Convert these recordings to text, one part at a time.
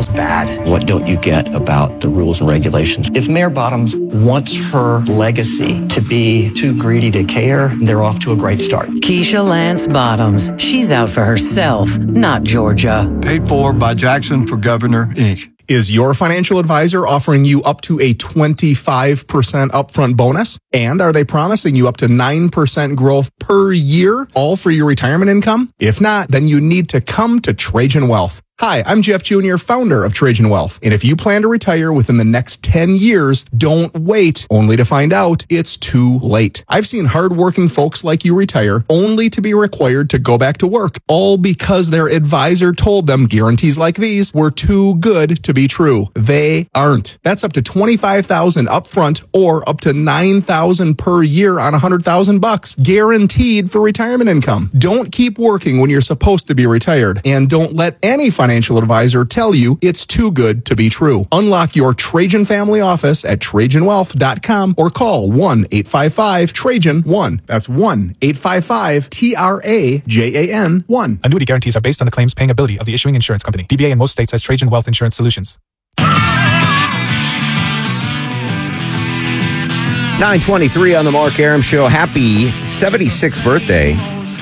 smells bad. What don't you get about the rules and regulations? If Mayor Bottoms wants her legacy to be too greedy to care, they're off to a great start. Keisha Lance Bottoms. She's out for herself, not Georgia. Paid for by Jackson for Governor, Inc. Is your financial advisor offering you up to a 25% upfront bonus? And are they promising you up to 9% growth per year, all for your retirement income? If not, then you need to come to Trajan Wealth. Hi, I'm Jeff Jr., founder of Trajan Wealth. And if you plan to retire within the next 10 years, don't wait only to find out it's too late. I've seen hardworking folks like you retire only to be required to go back to work, all because their advisor told them guarantees like these were too good to be true. They aren't. That's up to $25,000 upfront or up to $9,000 per year on $100,000 guaranteed for retirement income. Don't keep working when you're supposed to be retired, and don't let any financial advisor tell you it's too good to be true. Unlock your Trajan family office at TrajanWealth.com or call 1-855-TRAJAN-1. That's 1-855-TRAJAN-1. Annuity guarantees are based on the claims paying ability of the issuing insurance company. DBA in most states has Trajan Wealth Insurance Solutions. 9:23 on the Mark Arum Show. Happy 76th birthday,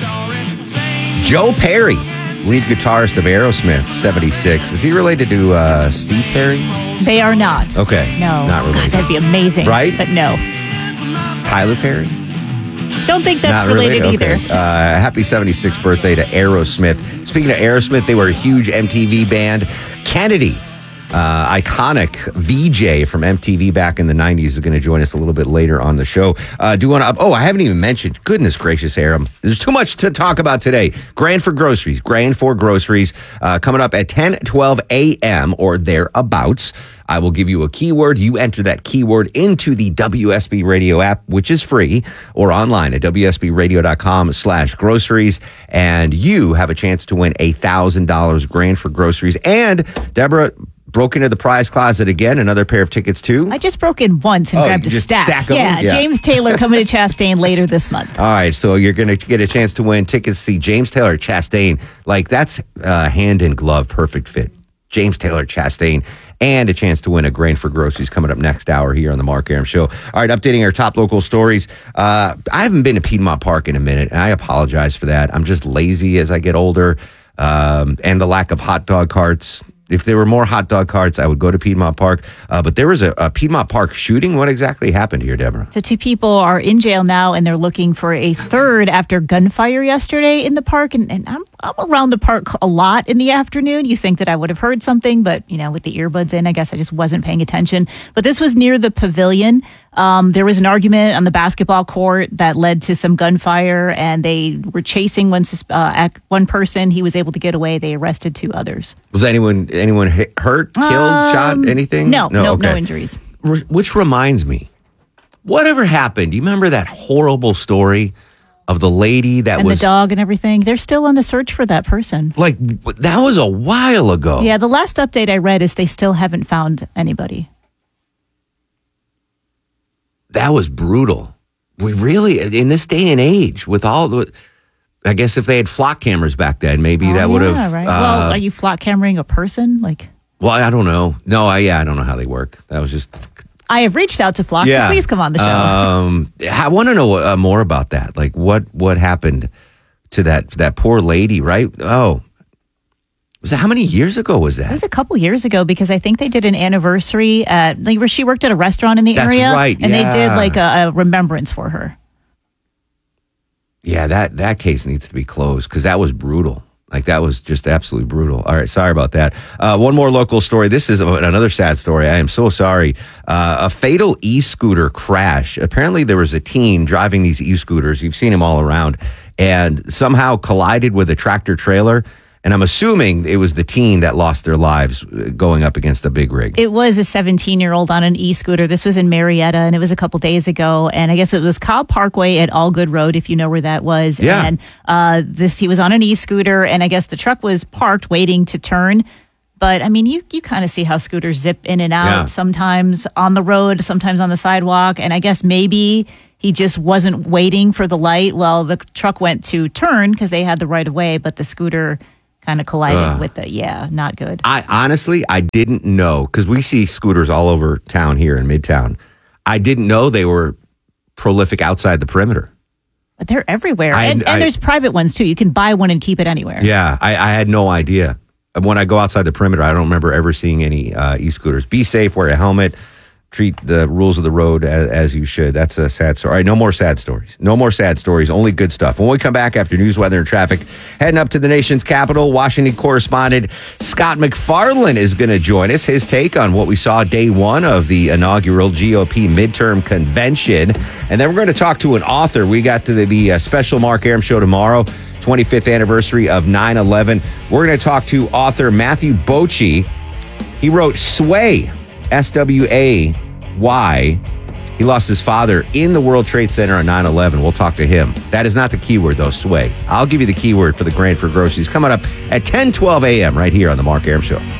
Joe Perry, lead guitarist of Aerosmith, 76. Is he related to Steve Perry? They are not. Okay. No. Not related. God, that'd be amazing. Right? But no. Tyler Perry? Don't think that's Not related either. Okay. Happy 76th birthday to Aerosmith. Speaking of Aerosmith, they were a huge MTV band. Kennedy, iconic VJ from MTV back in the 90s, is going to join us a little bit later on the show. I haven't even mentioned, goodness gracious, Aram, there's too much to talk about today. Grand for Groceries, coming up at 10:12 a.m. or thereabouts. I will give you a keyword. You enter that keyword into the WSB Radio app, which is free, or online at WSBradio.com/groceries. And you have a chance to win $1,000 grand for groceries. And Deborah broke into the prize closet again, another pair of tickets too. I just broke in once and grabbed a stack. Stack of them? Yeah. James Taylor coming to Chastain later this month. All right, so you're going to get a chance to win tickets to see James Taylor at Chastain. Like, that's hand in glove, perfect fit. James Taylor, Chastain, and a chance to win a grand for groceries coming up next hour here on the Mark Arum Show. All right, updating our top local stories. I haven't been to Piedmont Park in a minute, and I apologize for that. I'm just lazy as I get older, and the lack of hot dog carts. If there were more hot dog carts, I would go to Piedmont Park. But there was a Piedmont Park shooting. What exactly happened here, Deborah? So 2 people are in jail now, and they're looking for a third after gunfire yesterday in the park. And I'm around the park a lot in the afternoon. You think that I would have heard something, but, with the earbuds in, I guess I just wasn't paying attention. But this was near the pavilion. There was an argument on the basketball court that led to some gunfire, and they were chasing one person. He was able to get away. They arrested 2 others. Was anyone hurt, killed, shot, anything? No injuries. Which reminds me, whatever happened? Do you remember that horrible story of the lady that and was... the dog and everything? They're still on the search for that person. Like, that was a while ago. Yeah, the last update I read is they still haven't found anybody. That was brutal. We really, in this day and age, with all the... I guess if they had flock cameras back then, maybe that would have... Right. Well, are you flock cameraing a person? Well, I don't know. No, I don't know how they work. That was just... I have reached out to Flock. Yeah. So please come on the show. I want to know more about that. Like, what happened to that poor lady, right? Oh, was that, how many years ago was that? It was a couple years ago, because I think they did an anniversary where she worked at a restaurant in the area. That's right, and they did a remembrance for her. Yeah, that case needs to be closed, because that was brutal. Like, that was just absolutely brutal. All right, sorry about that. One more local story. This is another sad story. I am so sorry. A fatal e-scooter crash. Apparently, there was a teen driving these e-scooters. You've seen them all around. And somehow collided with a tractor trailer. And I'm assuming it was the teen that lost their lives going up against a big rig. It was a 17-year-old on an e-scooter. This was in Marietta, and it was a couple days ago. And I guess it was Cobb Parkway at Allgood Road, if you know where that was. Yeah. And he was on an e-scooter, and I guess the truck was parked waiting to turn. But, I mean, you kind of see how scooters zip in and out, sometimes on the road, sometimes on the sidewalk. And I guess maybe he just wasn't waiting for the light. Well, the truck went to turn because they had the right of way, but the scooter kind of collided with not good. I didn't know, because we see scooters all over town here in Midtown. I didn't know they were prolific outside the perimeter. But they're everywhere. And there's private ones, too. You can buy one and keep it anywhere. Yeah, I had no idea. When I go outside the perimeter, I don't remember ever seeing any e-scooters. Be safe, wear a helmet, treat the rules of the road as you should. That's a sad story. All right, no more sad stories. No more sad stories, only good stuff. When we come back after news, weather, and traffic, heading up to the nation's capital, Washington correspondent Scott McFarland is going to join us. His take on what we saw day one of the inaugural GOP midterm convention. And then we're going to talk to an author. We got to the special Mark Arum show tomorrow, 25th anniversary of 9/11. We're going to talk to author Matthew Bochy. He wrote Sway, Sway. He lost his father in the World Trade Center on 9/11. We'll talk to him. That is not the keyword, though, sway. I'll give you the keyword for the grain for groceries coming up at 10:12 a.m. right here on the Mark Arum Show.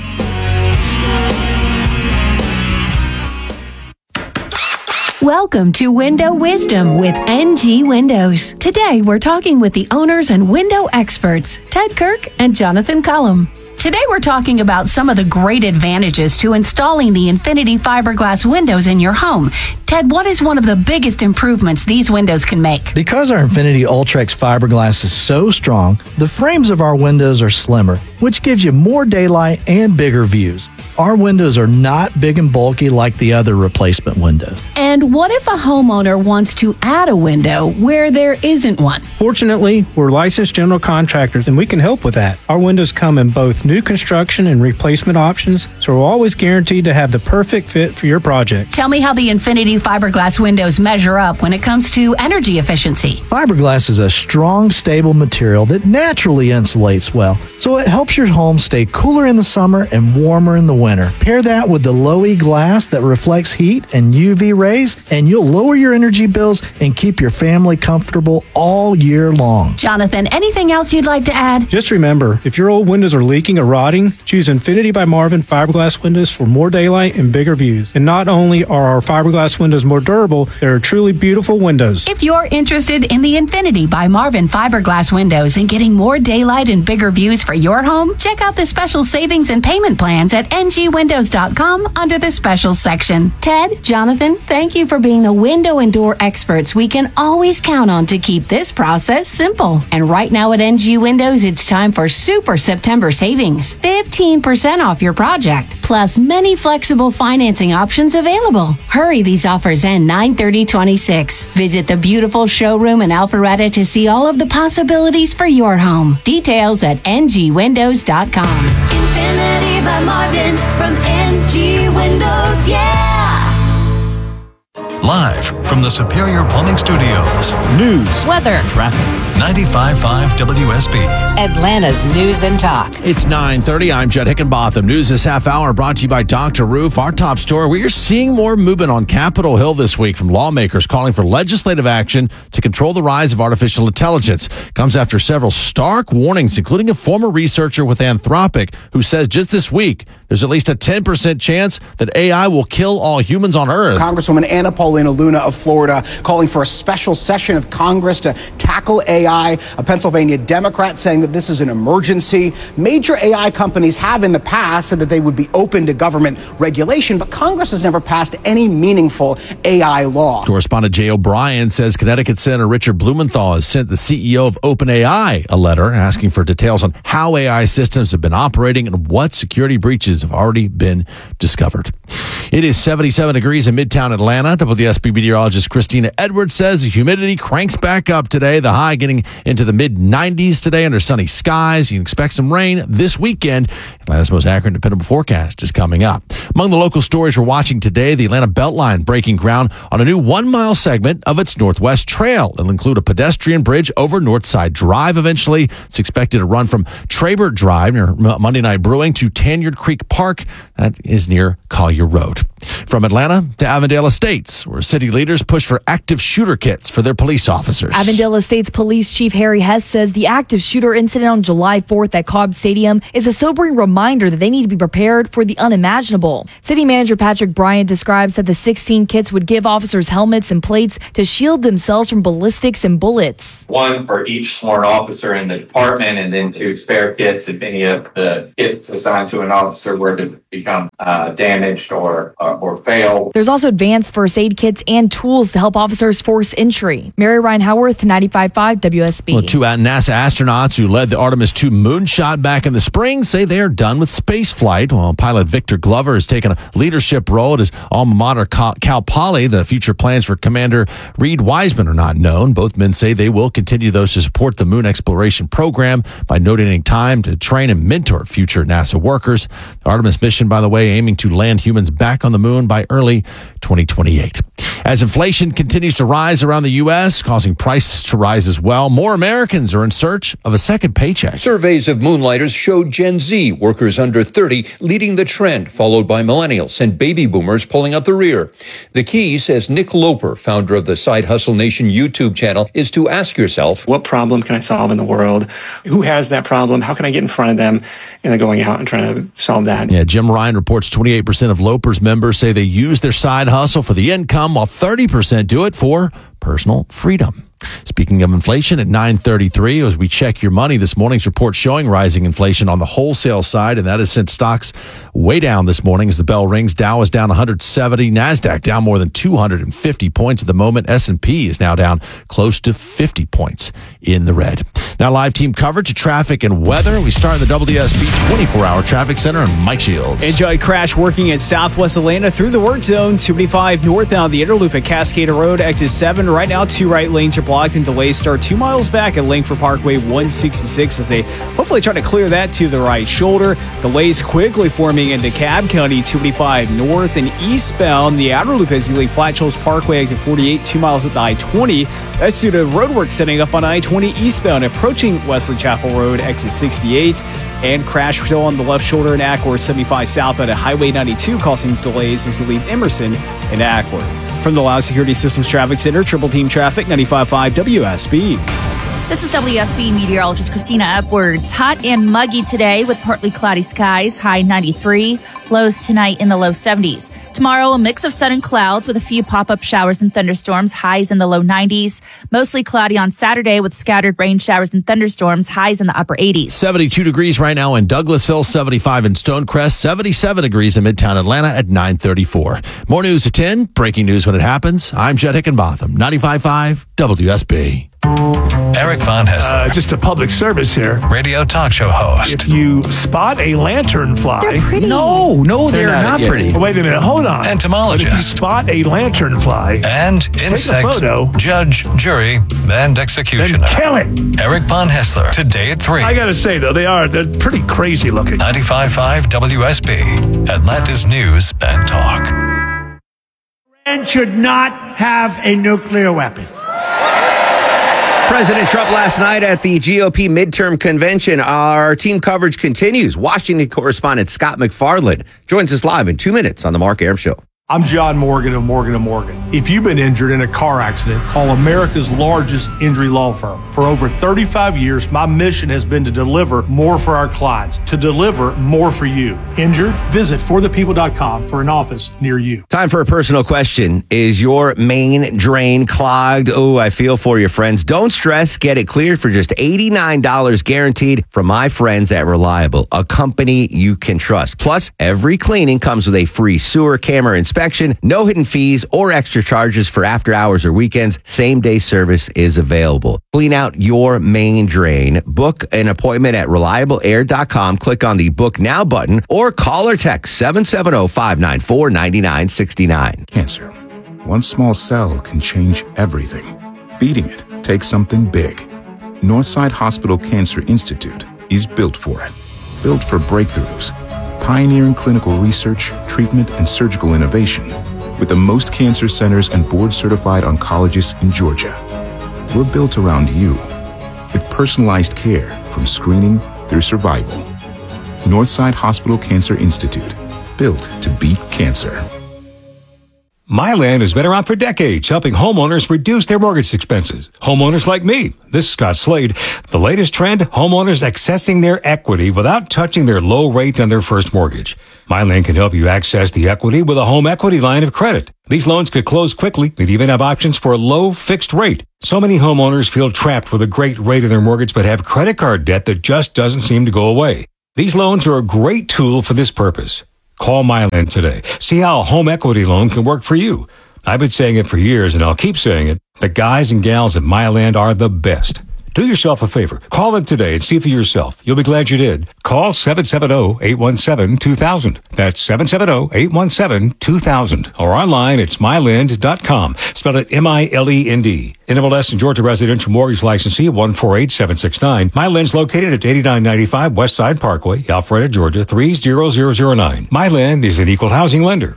Welcome to Window Wisdom with NG Windows. Today, we're talking with the owners and window experts, Ted Kirk and Jonathan Cullum. Today, we're talking about some of the great advantages to installing the Infinity fiberglass windows in your home. Ted, what is one of the biggest improvements these windows can make? Because our Infinity Ultrex fiberglass is so strong, the frames of our windows are slimmer, which gives you more daylight and bigger views. Our windows are not big and bulky like the other replacement windows. And what if a homeowner wants to add a window where there isn't one? Fortunately, we're licensed general contractors and we can help with that. Our windows come in both new construction and replacement options, so we're always guaranteed to have the perfect fit for your project. Tell me how the Infinity fiberglass windows measure up when it comes to energy efficiency. Fiberglass is a strong, stable material that naturally insulates well, so it helps your home stay cooler in the summer and warmer in the winter. Pair that with the low-E glass that reflects heat and UV rays, and you'll lower your energy bills and keep your family comfortable all year long. Jonathan, anything else you'd like to add? Just remember, if your old windows are leaking or rotting, choose Infinity by Marvin fiberglass windows for more daylight and bigger views. And not only are our fiberglass windows more durable, they're truly beautiful windows. If you're interested in the Infinity by Marvin fiberglass windows and getting more daylight and bigger views for your home, check out the special savings and payment plans at ngwindows.com under the special section. Ted, Jonathan, thank you for being the window and door experts we can always count on to keep this process simple. And right now at NG Windows, it's time for Super September savings. 15% off your project, plus many flexible financing options available. Hurry, these offers end 9/30/26. Visit the beautiful showroom in Alpharetta to see all of the possibilities for your home. Details at ngwindows.com. Infinity by Marvin from NG Windows, yeah! Live from the Superior Plumbing Studios. News, weather, traffic. 95.5 WSB. Atlanta's News and Talk. It's 9:30. I'm Judd Hickenbotham. News this half hour brought to you by Dr. Roof. Our top story, we are seeing more movement on Capitol Hill this week from lawmakers calling for legislative action to control the rise of artificial intelligence. Comes after several stark warnings, including a former researcher with Anthropic who says just this week there's at least a 10% chance that AI will kill all humans on Earth. Congresswoman Anna Paulina Luna of Florida calling for a special session of Congress to tackle AI. A Pennsylvania Democrat saying that this is an emergency. Major AI companies have in the past said that they would be open to government regulation, but Congress has never passed any meaningful AI law. Correspondent Jay O'Brien says Connecticut Senator Richard Blumenthal has sent the CEO of OpenAI a letter asking for details on how AI systems have been operating and what security breaches have already been discovered. It is 77 degrees in Midtown Atlanta. WSB meteorologist Christina Edwards says the humidity cranks back up today. The high getting into the mid-90s today under sunny skies. You can expect some rain this weekend. Atlanta's most accurate and dependable forecast is coming up. Among the local stories we're watching today, the Atlanta Beltline breaking ground on a new 1-mile segment of its Northwest Trail. It'll include a pedestrian bridge over Northside Drive eventually. It's expected to run from Trabert Drive near Monday Night Brewing to Tanyard Creek Park. That is near Collier Road. out. From Atlanta to Avondale Estates, where city leaders push for active shooter kits for their police officers. Avondale Estates Police Chief Harry Hess says the active shooter incident on July 4th at Cobb Stadium is a sobering reminder that they need to be prepared for the unimaginable. City Manager Patrick Bryant describes that the 16 kits would give officers helmets and plates to shield themselves from ballistics and bullets. One for each sworn officer in the department, and then 2 spare kits if any of the kits assigned to an officer were to become damaged or fail. There's also advanced first aid kits and tools to help officers force entry. Mary Ryan Howarth, 95.5 WSB. Well, 2 NASA astronauts who led the Artemis 2 moonshot back in the spring say they are done with space flight. While pilot Victor Glover has taken a leadership role at his alma mater, Cal Poly. The future plans for Commander Reed Wiseman are not known. Both men say they will continue those to support the moon exploration program by donating time to train and mentor future NASA workers. The Artemis mission, by the way, aiming to land humans back on the moon by early 2028. As inflation continues to rise around the U.S., causing prices to rise as well, more Americans are in search of a second paycheck. Surveys of Moonlighters show Gen Z, workers under 30, leading the trend, followed by millennials and baby boomers pulling up the rear. The key, says Nick Loper, founder of the Side Hustle Nation YouTube channel, is to ask yourself, what problem can I solve in the world? Who has that problem? How can I get in front of them? And then going out and trying to solve that. Yeah, Jim Ryan reports 28% of Loper's members say they use their side hustle for the income, while 30% do it for personal freedom. Speaking of inflation, at 9:33, as we check your money, this morning's report showing rising inflation on the wholesale side, and that has sent stocks way down this morning as the bell rings. Dow is down 170, NASDAQ down more than 250 points at the moment. S&P is now down close to 50 points in the red. Now, live team coverage of traffic and weather. We start in the WSB 24-hour traffic center and Mike Shields. Enjoy crash working at Southwest Atlanta through the work zone. 285 northbound the Interloop at Cascada Road, exit 7. Right now, 2 right lanes are blocked and delays start 2 miles back at Langford Parkway 166 as they hopefully try to clear that to the right shoulder. Delays quickly forming into DeKalb County, 285 north and eastbound. The outer loop as you leave Flat Shoals Parkway, exit 48, 2 miles up the I-20. That's due to roadwork setting up on I-20 eastbound, approaching Wesley Chapel Road, exit 68. And crash still on the left shoulder in Ackworth, 75 southbound at Highway 92, causing delays as you leave Emerson and Ackworth. From the Loud Security Systems Traffic Center, Triple Team Traffic, 95.5 WSB. This is WSB meteorologist Christina Edwards. Hot and muggy today with partly cloudy skies, high 93. Lows tonight in the low 70s. Tomorrow, a mix of sun and clouds with a few pop-up showers and thunderstorms, highs in the low 90s. Mostly cloudy on Saturday with scattered rain showers and thunderstorms, highs in the upper 80s. 72 degrees right now in Douglasville, 75 in Stonecrest, 77 degrees in Midtown Atlanta at 9:34. More news at 10, breaking news when it happens. I'm Jed Hickenbotham, 95.5 WSB. Eric Von Hessler. Just a public service here. Radio talk show host. If you spot a lanternfly. They're pretty. No, they're not pretty. Wait a minute, hold on. Entomologist. But if you spot a lanternfly. And insect. Take a photo. Judge, jury, and executioner. Then kill it. Eric Von Hessler. Today at 3. I gotta say, though, they're pretty crazy looking. 95.5 WSB. Atlanta's News and Talk. Iran should not have a nuclear weapon. President Trump last night at the GOP midterm convention. Our team coverage continues. Washington correspondent Scott McFarland joins us live in 2 minutes on the Mark Arum Show. I'm John Morgan of Morgan & Morgan. If you've been injured in a car accident, call America's largest injury law firm. For over 35 years, my mission has been to deliver more for our clients, to deliver more for you. Injured? Visit forthepeople.com for an office near you. Time for a personal question. Is your main drain clogged? Oh, I feel for you, friends. Don't stress. Get it cleared for just $89 guaranteed from my friends at Reliable, a company you can trust. Plus, every cleaning comes with a free sewer camera inspection. No hidden fees or extra charges for after hours or weekends. Same day service is available. Clean out your main drain. Book an appointment at reliableair.com. Click on the Book Now button or call or text 770-594-9969. Cancer. One small cell can change everything. Beating it takes something big. Northside Hospital Cancer Institute is built for it. Built for breakthroughs. Pioneering clinical research, treatment, and surgical innovation with the most cancer centers and board-certified oncologists in Georgia. We're built around you with personalized care from screening through survival. Northside Hospital Cancer Institute, built to beat cancer. MyLand has been around for decades, helping homeowners reduce their mortgage expenses. Homeowners like me. This is Scott Slade. The latest trend, homeowners accessing their equity without touching their low rate on their first mortgage. MyLand can help you access the equity with a home equity line of credit. These loans could close quickly and even have options for a low fixed rate. So many homeowners feel trapped with a great rate in their mortgage but have credit card debt that just doesn't seem to go away. These loans are a great tool for this purpose. Call MyLand today. See how a home equity loan can work for you. I've been saying it for years, and I'll keep saying it. The guys and gals at MyLand are the best. Do yourself a favor. Call them today and see for yourself. You'll be glad you did. Call 770-817-2000. That's 770-817-2000. Or online, it's mylend.com. Spell it M-I-L-E-N-D. NMLS and Georgia Residential Mortgage Licensee 148769. MyLend's located at 8995 Westside Parkway, Alpharetta, Georgia 30009. MyLend is an equal housing lender.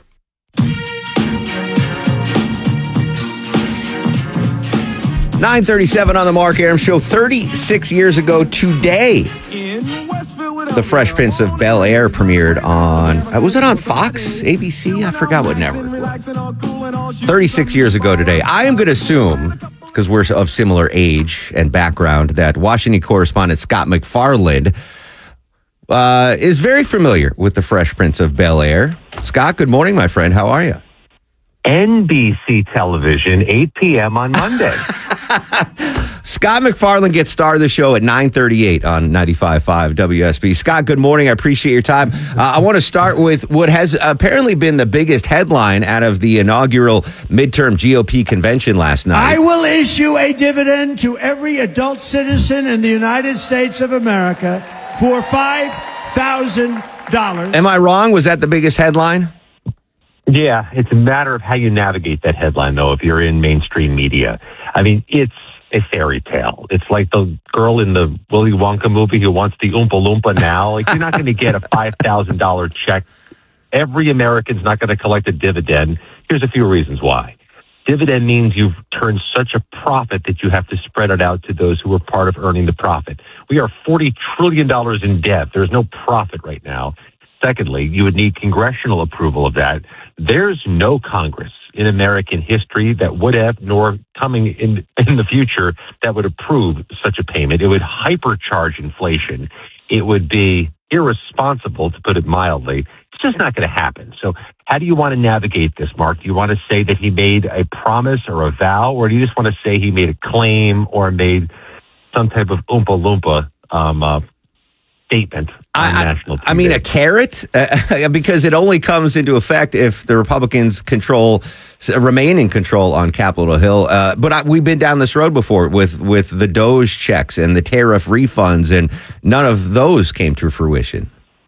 9:37 on the Mark Aram Show. 36 years ago today, The Fresh Prince of Bel-Air premiered on, was it on Fox? ABC? I forgot what network it was. 36 years ago today. I am going to assume, because we're of similar age and background, that Washington correspondent Scott MacFarlane is very familiar with The Fresh Prince of Bel-Air. Scott, good morning, my friend. How are you? NBC television, 8 p.m. on Monday. Scott MacFarlane gets star of the show at 9:38 on 95.5 WSB. Scott, good morning. I appreciate your time. I want to start with what has apparently been the biggest headline out of the inaugural midterm GOP convention last night. I will issue a dividend to every adult citizen in the United States of America for $5,000. Am I wrong? Was that the biggest headline? Yeah, it's a matter of how you navigate that headline, though, if you're in mainstream media. I mean, it's a fairy tale. It's like the girl in the Willy Wonka movie who wants the Oompa Loompa now. Like, you're not going to get a $5,000 check. Every American's not going to collect a dividend. Here's a few reasons why. Dividend means you've turned such a profit that you have to spread it out to those who are part of earning the profit. We are $40 trillion in debt. There's no profit right now. Secondly, you would need congressional approval of that. There's no Congress in American history that would have, nor coming in the future, that would approve such a payment. It would hypercharge inflation. It would be irresponsible, to put it mildly. It's just not going to happen. So how do you want to navigate this, Mark? Do you want to say that he made a promise or a vow, or do you just want to say he made a claim or made some type of Oompa Loompa statement on national TV? I mean, a carrot? Because it only comes into effect if the Republicans remain in control on Capitol Hill. But we've been down this road before with the DOGE checks and the tariff refunds, and none of those came to fruition.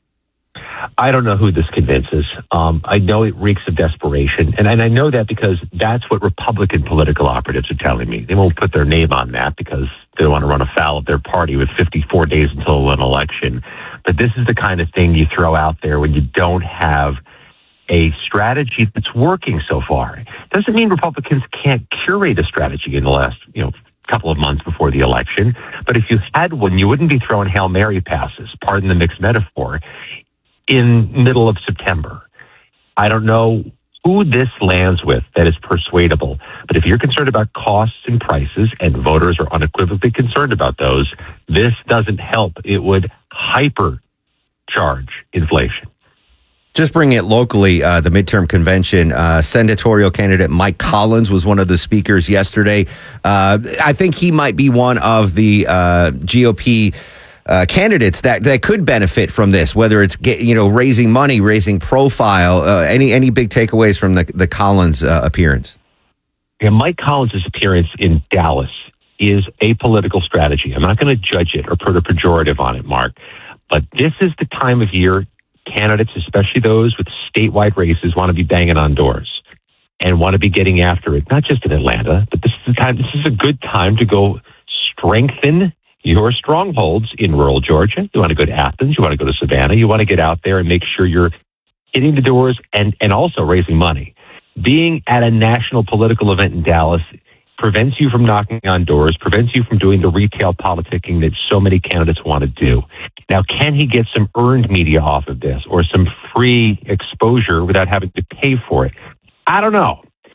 I don't know who this convinces. I know it reeks of desperation. And I know that because that's what Republican political operatives are telling me. They won't put their name on that because they don't want to run afoul of their party with 54 days until an election. But this is the kind of thing you throw out there when you don't have a strategy that's working so far. Doesn't mean Republicans can't curate a strategy in the last, couple of months before the election. But if you had one, you wouldn't be throwing Hail Mary passes, pardon the mixed metaphor, in middle of September. I don't know who this lands with that is persuadable, but if you're concerned about costs and prices, and voters are unequivocally concerned about those, this doesn't help. It would hypercharge inflation. Just bringing it locally, the midterm convention, senatorial candidate Mike Collins was one of the speakers yesterday. I think he might be one of the GOP candidates that could benefit from this, whether it's raising money, raising profile. Any big takeaways from the Collins appearance? Yeah, Mike Collins' appearance in Dallas is a political strategy. I'm not going to judge it or put a pejorative on it, Mark, but this is the time of year candidates, especially those with statewide races, want to be banging on doors and want to be getting after it. Not just in Atlanta, but this is the time. This is a good time to go strengthen your strongholds in rural Georgia. You want to go to Athens. You want to go to Savannah. You want to get out there and make sure you're hitting the doors and also raising money. Being at a national political event in Dallas prevents you from knocking on doors, prevents you from doing the retail politicking that so many candidates want to do. Now, can he get some earned media off of this or some free exposure without having to pay for it? I don't know.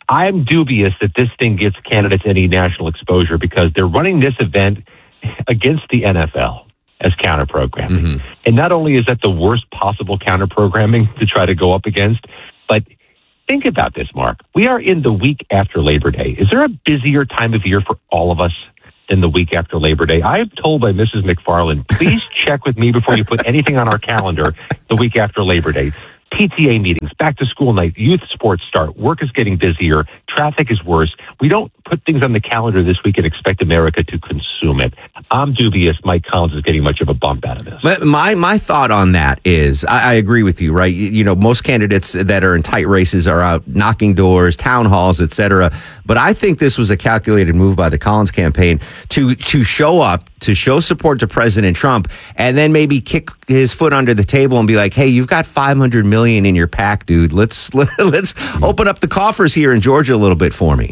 I'm dubious that this thing gets candidates any national exposure because they're running this event against the NFL as counter-programming. Mm-hmm. And not only is that the worst possible counter-programming to try to go up against, but think about this, Mark. We are in the week after Labor Day. Is there a busier time of year for all of us than the week after Labor Day? I am told by Mrs. McFarland, please check with me before you put anything on our calendar the week after Labor Day. PTA meetings, back to school night, youth sports start, work is getting busier, traffic is worse. We don't put things on the calendar this week and expect America to consume it. I'm dubious Mike Collins is getting much of a bump out of this. But my thought on that is, I agree with you, right? You know, most candidates that are in tight races are out knocking doors, town halls, etc. But I think this was a calculated move by the Collins campaign to show up, to show support to President Trump, and then maybe kick his foot under the table and be like, hey, you've got $500 million in your PAC, dude. Let's open up the coffers here in Georgia a little bit for me.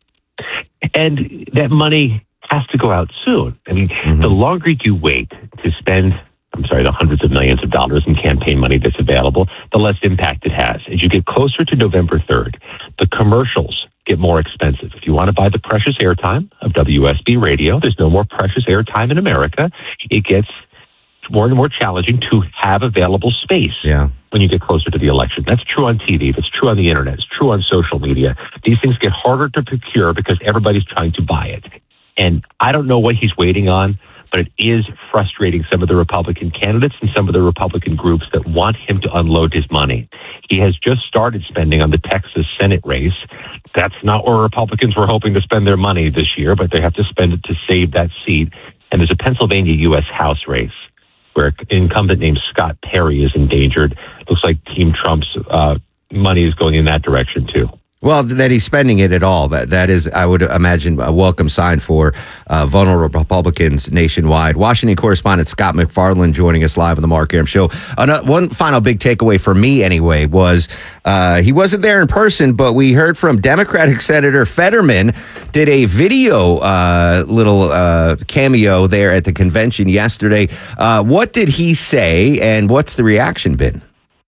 And that money has to go out soon. I mean, the longer you wait to spend, the hundreds of millions of dollars in campaign money that's available, the less impact it has. As you get closer to November 3rd, the commercials get more expensive. If you want to buy the precious airtime of WSB Radio, there's no more precious airtime in America. It gets more and more challenging to have available space when you get closer to the election. That's true on TV. That's true on the internet. It's true on social media. These things get harder to procure because everybody's trying to buy it. And I don't know what he's waiting on, but it is frustrating some of the Republican candidates and some of the Republican groups that want him to unload his money. He has just started spending on the Texas Senate race. That's not where Republicans were hoping to spend their money this year, but they have to spend it to save that seat. And there's a Pennsylvania U.S. House race where an incumbent named Scott Perry is endangered. Looks like Team Trump's money is going in that direction, too. Well, that he's spending it at all. That is, I would imagine, a welcome sign for vulnerable Republicans nationwide. Washington correspondent Scott McFarland joining us live on the Mark Arum Show. One final big takeaway for me, anyway, was he wasn't there in person, but we heard from Democratic Senator Fetterman did a video little cameo there at the convention yesterday. What did he say, and what's the reaction been?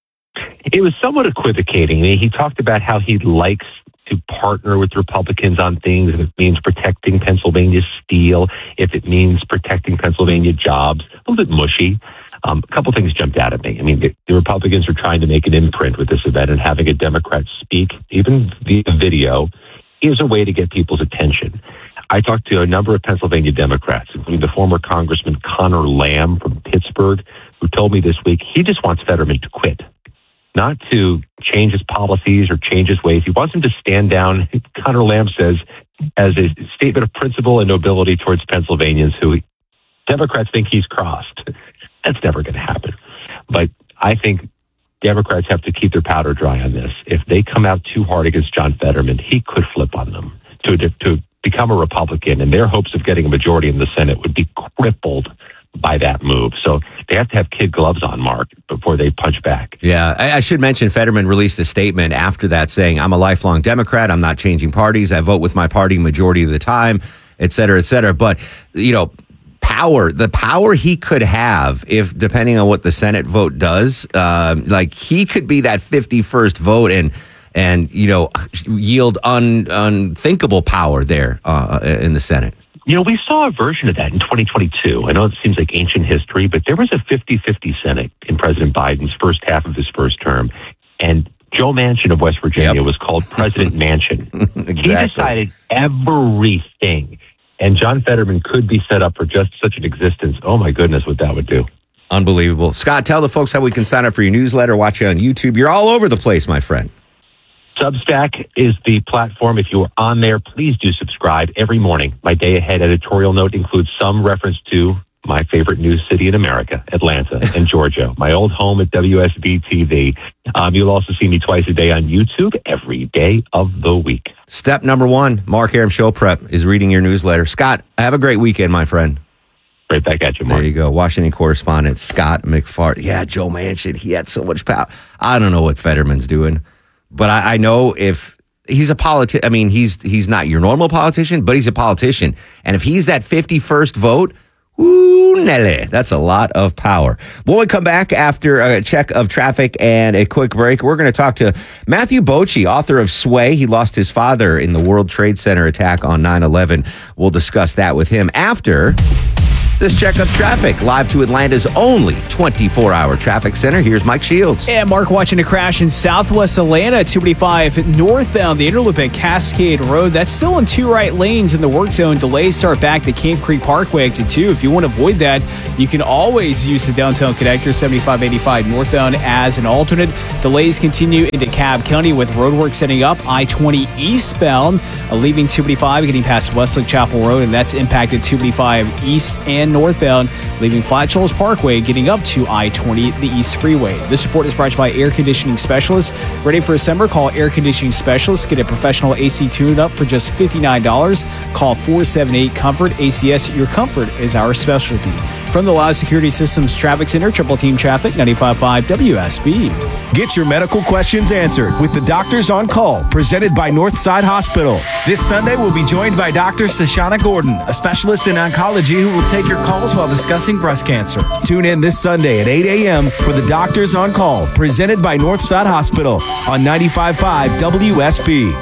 It was somewhat equivocating. He talked about how he likes to partner with Republicans on things if it means protecting Pennsylvania steel, if it means protecting Pennsylvania jobs. A little bit mushy. A couple things jumped out at me. I mean, the Republicans are trying to make an imprint with this event, and having a Democrat speak, even via video, is a way to get people's attention. I talked to a number of Pennsylvania Democrats, including the former Congressman Connor Lamb from Pittsburgh, who told me this week he just wants Fetterman to quit. Not to change his policies or change his ways. He wants him to stand down, Connor Lamb says, as a statement of principle and nobility towards Pennsylvanians who Democrats think he's crossed. That's never going to happen. But I think Democrats have to keep their powder dry on this. If they come out too hard against John Fetterman, he could flip on them to become a Republican, and their hopes of getting a majority in the Senate would be crippled by that move. So they have to have kid gloves on, Mark, before they punch back. Yeah, I should mention Fetterman released a statement after that saying, I'm a lifelong Democrat. I'm not changing parties. I vote with my party majority of the time, et cetera, et cetera. But, you know, the power he could have if, depending on what the Senate vote does, like he could be that 51st vote and you know, yield unthinkable power there in the Senate. You know, we saw a version of that in 2022. I know it seems like ancient history, but there was a 50-50 Senate in President Biden's first half of his first term. And Joe Manchin of West Virginia was called President Manchin. Exactly. He decided everything. And John Fetterman could be set up for just such an existence. Oh, my goodness, what that would do. Unbelievable. Scott, tell the folks how we can sign up for your newsletter, watch you on YouTube. You're all over the place, my friend. Substack is the platform. If you are on there, please do subscribe every morning. My day ahead editorial note includes some reference to my favorite news city in America, Atlanta and Georgia, my old home at WSB TV. You'll also see me twice a day on YouTube every day of the week. Step number one, Mark Arum Show Prep, is reading your newsletter. Scott, have a great weekend, my friend. Right back at you, Mark. There you go. Washington correspondent Scott McFarland. Yeah, Joe Manchin, he had so much power. I don't know what Fetterman's doing. But I know if he's a politician, I mean, he's not your normal politician, but he's a politician. And if he's that 51st vote, Ooh, Nelly. That's a lot of power. When we come back after a check of traffic and a quick break, we're going to talk to Matthew Bochy, author of Sway. He lost his father in the World Trade Center attack on 9/11. We'll discuss that with him after this check of traffic. Live to Atlanta's only 24-hour traffic center. Here's Mike Shields. And Mark watching a crash in southwest Atlanta, 285 northbound, the interloop at Cascade Road. That's still in 2 right lanes in the work zone. Delays start back to Camp Creek Parkway exit 2. If you want to avoid that, you can always use the downtown connector 7585 northbound as an alternate. Delays continue into Cobb County with roadwork setting up. I-20 eastbound, leaving 285, getting past Westlake Chapel Road, and that's impacted 285 east and northbound, leaving Flat Shoals Parkway, getting up to I-20, the East Freeway. This report is brought to you by Air Conditioning Specialists. Ready for December? Call Air Conditioning Specialists. Get a professional AC tune-up for just $59. Call 478-COMFORT. ACS, your comfort is our specialty. From the Law Security Systems Traffic Center, Triple Team Traffic, 95.5 WSB. Get your medical questions answered with the Doctors on Call, presented by Northside Hospital. This Sunday, we'll be joined by Dr. Shoshana Gordon, a specialist in oncology who will take your calls while discussing breast cancer. Tune in this Sunday at 8 a.m. for the Doctors on Call, presented by Northside Hospital on 95.5 WSB.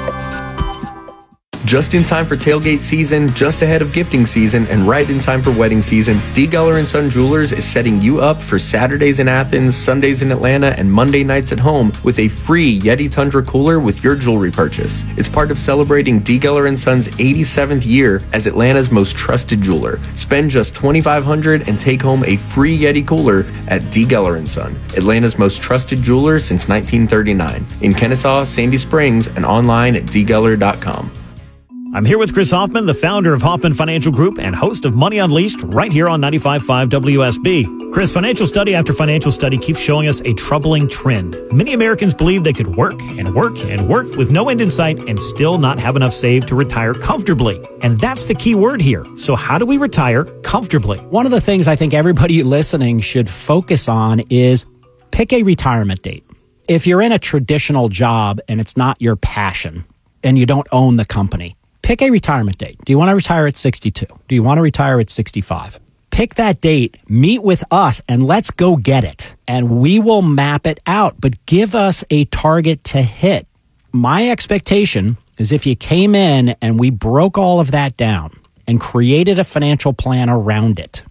Just in time for tailgate season, just ahead of gifting season, and right in time for wedding season, D. Geller & Son Jewelers is setting you up for Saturdays in Athens, Sundays in Atlanta, and Monday nights at home with a free Yeti Tundra cooler with your jewelry purchase. It's part of celebrating D. Geller & Son's 87th year as Atlanta's most trusted jeweler. Spend just $2,500 and take home a free Yeti cooler at D. Geller & Son, Atlanta's most trusted jeweler since 1939. In Kennesaw, Sandy Springs, and online at dgeller.com. I'm here with Chris Hoffman, the founder of Hoffman Financial Group and host of Money Unleashed right here on 95.5 WSB. Chris, financial study after financial study keeps showing us a troubling trend. Many Americans believe they could work and work and work with no end in sight and still not have enough saved to retire comfortably. And that's the key word here. So how do we retire comfortably? One of the things I think everybody listening should focus on is pick a retirement date. If you're in a traditional job and it's not your passion and you don't own the company, pick a retirement date. Do you want to retire at 62? Do you want to retire at 65? Pick that date, meet with us, and let's go get it. And we will map it out, but give us a target to hit. My expectation is if you came in and we broke all of that down and created a financial plan around it,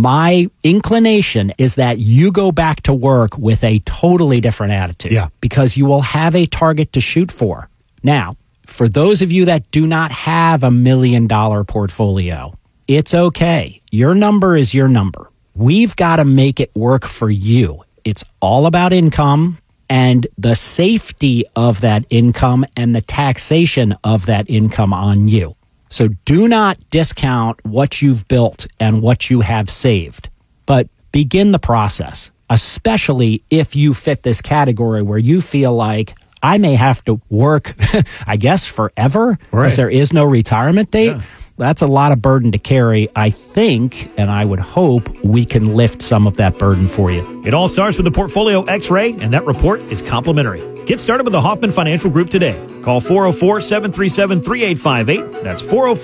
my inclination is that you go back to work with a totally different attitude. Yeah. Because you will have a target to shoot for. Now, for those of you that do not have $1 million portfolio, it's okay. Your number is your number. We've got to make it work for you. It's all about income and the safety of that income and the taxation of that income on you. So do not discount what you've built and what you have saved, but begin the process, especially if you fit this category where you feel like, I may have to work, I guess, forever, because there is no retirement date. Yeah. That's a lot of burden to carry. I think, and I would hope, we can lift some of that burden for you. It all starts with the Portfolio X-Ray, and that report is complimentary. Get started with the Hoffman Financial Group today. Call 404-737-3858. That's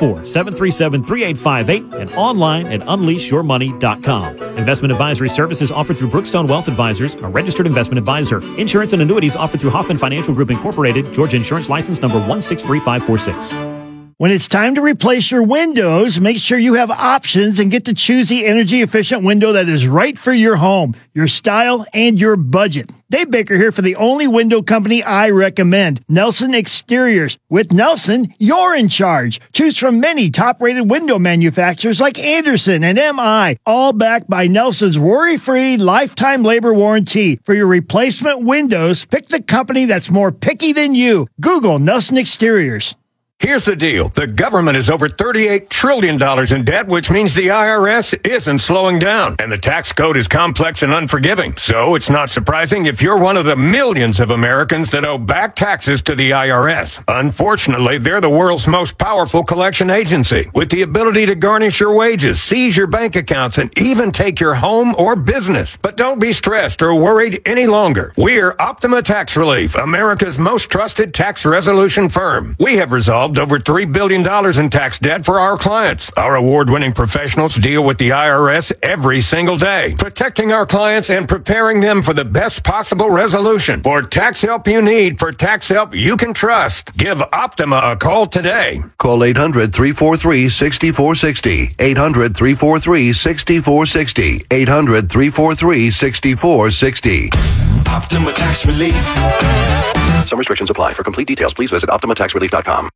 404-737-3858 and online at unleashyourmoney.com. Investment advisory services offered through Brookstone Wealth Advisors, a registered investment advisor. Insurance and annuities offered through Hoffman Financial Group Incorporated, Georgia Insurance License number 163546. When it's time to replace your windows, make sure you have options and get to choose the energy-efficient window that is right for your home, your style, and your budget. Dave Baker here for the only window company I recommend, Nelson Exteriors. With Nelson, you're in charge. Choose from many top-rated window manufacturers like Anderson and MI, all backed by Nelson's worry-free lifetime labor warranty. For your replacement windows, pick the company that's more picky than you. Google Nelson Exteriors. Here's the deal. The government is over $38 trillion in debt, which means the IRS isn't slowing down. And the tax code is complex and unforgiving. So it's not surprising if you're one of the millions of Americans that owe back taxes to the IRS. Unfortunately, they're the world's most powerful collection agency, with the ability to garnish your wages, seize your bank accounts, and even take your home or business. But don't be stressed or worried any longer. We're Optima Tax Relief, America's most trusted tax resolution firm. We have resolved solved over $3 billion in tax debt for our clients. Our award-winning professionals deal with the IRS every single day, protecting our clients and preparing them for the best possible resolution. For tax help you need, for tax help you can trust, give Optima a call today. Call 800-343-6460. 800-343-6460. 800-343-6460. Optima Tax Relief. Some restrictions apply. For complete details, please visit OptimaTaxRelief.com.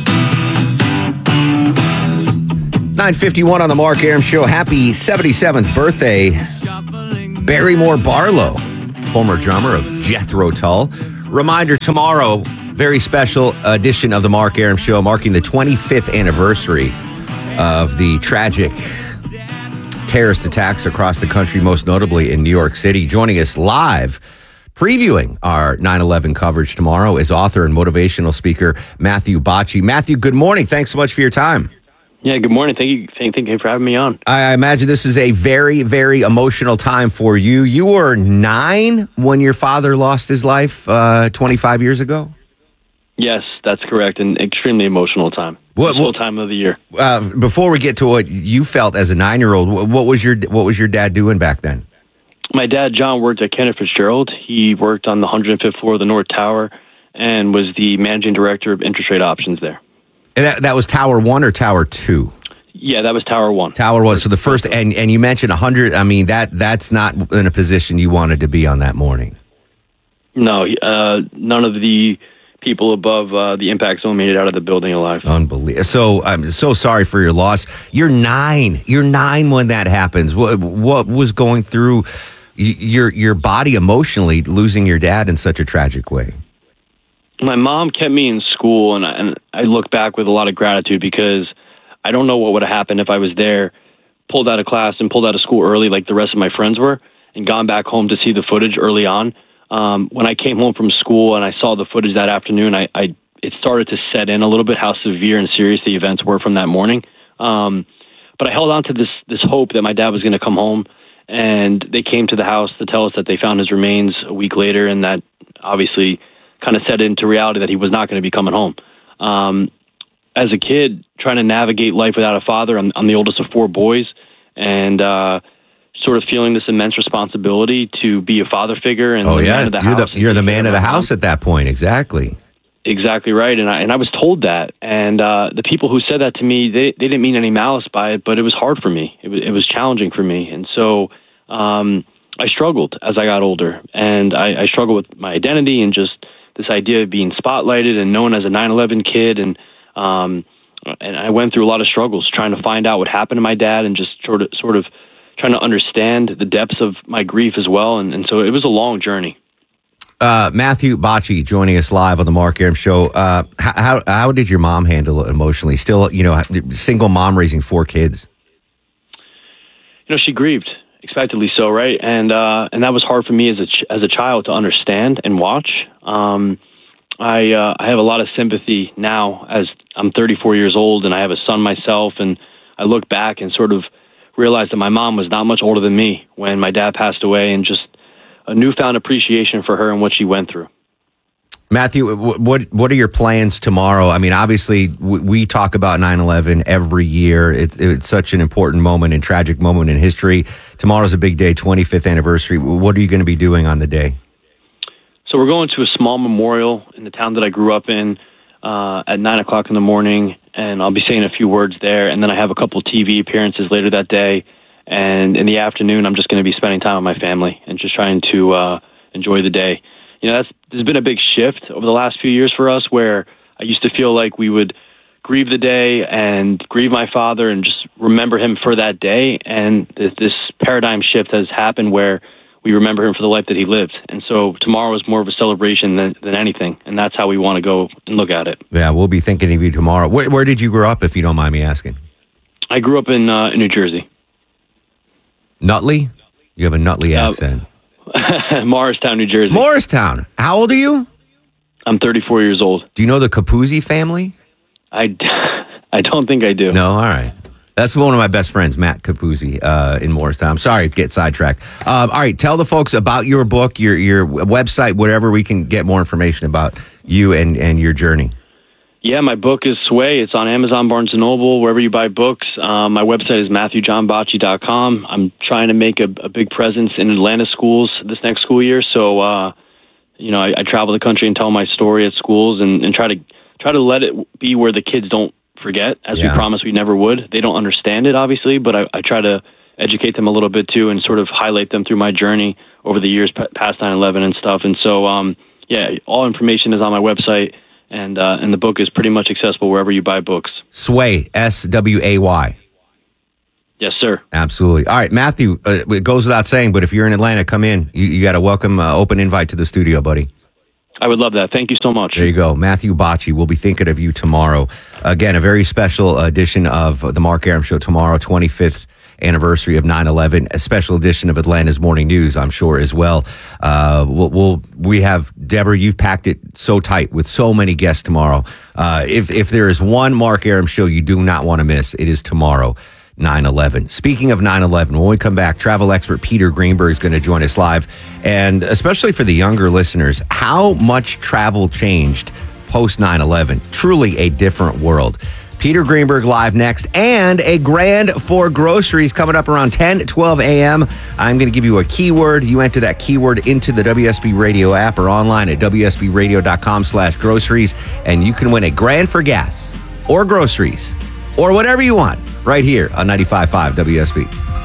9:51 on the Mark Arum Show. Happy 77th birthday, Barrymore Barlow, former drummer of Jethro Tull. Reminder, tomorrow, very special edition of the Mark Arum Show, marking the 25th anniversary of the tragic terrorist attacks across the country, most notably in New York City. Joining us live, previewing our 9/11 coverage tomorrow, is author and motivational speaker Matthew Bocci. Matthew, good morning. Thanks so much for your time. Yeah, good morning. Thank you for having me on. I imagine this is a very, very emotional time for you. You were 9 when your father lost his life 25 years ago? Yes, that's correct. An extremely emotional time. What time of the year? Before we get to what you felt as a 9-year-old, what was your dad doing back then? My dad, John, worked at Kenneth Fitzgerald. He worked on the 105th floor of the North Tower and was the managing director of interest rate options there. And that was Tower 1 or Tower 2? Yeah, that was Tower 1. Tower 1. So the first, and you mentioned 100. I mean, that's not in a position you wanted to be on that morning. No, none of the people above the impact zone made it out of the building alive. Unbelievable. So I'm so sorry for your loss. You're 9. You're 9 when that happens. What was going through your body emotionally, losing your dad in such a tragic way? My mom kept me in school, and I look back with a lot of gratitude because I don't know what would have happened if I was there, pulled out of class and pulled out of school early like the rest of my friends were, and gone back home to see the footage early on. When I came home from school and I saw the footage that afternoon, it started to set in a little bit how severe and serious the events were from that morning. But I held on to this hope that my dad was going to come home, and they came to the house to tell us that they found his remains a week later, and that obviously kind of set into reality that he was not going to be coming home. As a kid, trying to navigate life without a father, I'm the oldest of 4 boys, and sort of feeling this immense responsibility to be a father figure and man of the house. You're the man of the house at that point, exactly. Exactly right, and I was told that, and the people who said that to me, they didn't mean any malice by it, but it was hard for me. It was challenging for me, and so I struggled as I got older, and I struggled with my identity and just this idea of being spotlighted and known as a 9/11 kid, and I went through a lot of struggles trying to find out what happened to my dad, and just sort of trying to understand the depths of my grief as well, and so it was a long journey. Matthew Bocci joining us live on the Mark Arum Show. How did your mom handle it emotionally? Still, single mom raising 4 kids. She grieved, expectedly so, right? And that was hard for me as a child to understand and watch. I have a lot of sympathy now as I'm 34 years old and I have a son myself, and I look back and sort of realize that my mom was not much older than me when my dad passed away, and just a newfound appreciation for her and what she went through. Matthew, what are your plans tomorrow? I mean, obviously, we talk about 9/11 every year. It's such an important moment and tragic moment in history. Tomorrow's a big day, 25th anniversary. What are you going to be doing on the day? So we're going to a small memorial in the town that I grew up in at 9 o'clock in the morning, and I'll be saying a few words there. And then I have a couple TV appearances later that day. And in the afternoon, I'm just going to be spending time with my family and just trying to enjoy the day. There's been a big shift over the last few years for us, where I used to feel like we would grieve the day and grieve my father and just remember him for that day. And this paradigm shift has happened where we remember him for the life that he lived. And so tomorrow is more of a celebration than anything. And that's how we want to go and look at it. Yeah, we'll be thinking of you tomorrow. Where did you grow up, if you don't mind me asking? I grew up in New Jersey. Nutley? You have a Nutley accent. Morristown, New Jersey. Morristown. How old are you? I'm 34 years old. Do you know the Capuzzi family? I don't think I do. No, all right. That's one of my best friends, Matt Capuzzi, in Morristown. I'm sorry to get sidetracked. All right, tell the folks about your book, your website, whatever we can get more information about you and your journey. Yeah, my book is Sway. It's on Amazon, Barnes & Noble, wherever you buy books. My website is MatthewJohnBocci.com. I'm trying to make a big presence in Atlanta schools this next school year. So, I travel the country and tell my story at schools and try to let it be where the kids don't forget, as we promised we never would. They don't understand it, obviously, but I try to educate them a little bit, too, and sort of highlight them through my journey over the years past 9/11 and stuff. And so, all information is on my website. And the book is pretty much accessible wherever you buy books. Sway, SWAY. Yes, sir. Absolutely. All right, Matthew, it goes without saying, but if you're in Atlanta, come in. You got a welcome open invite to the studio, buddy. I would love that. Thank you so much. There you go. Matthew Bocci. We'll be thinking of you tomorrow. Again, a very special edition of the Mark Arum Show tomorrow, 25th anniversary of 9/11, a special edition of Atlanta's Morning News, I'm sure, as well. We have, Deborah, you've packed it so tight with so many guests tomorrow. If there is one Mark Arum Show you do not want to miss, it is tomorrow, 9/11. Speaking of 9/11, when we come back, travel expert Peter Greenberg is going to join us live. And especially for the younger listeners, how much travel changed post 9/11. Truly a different world. Peter Greenberg live next, and a grand for groceries coming up around 10-12 a.m. I'm going to give you a keyword. You enter that keyword into the WSB Radio app or online at WSBradio.com/groceries, and you can win a grand for gas or groceries or whatever you want right here on 95.5 WSB.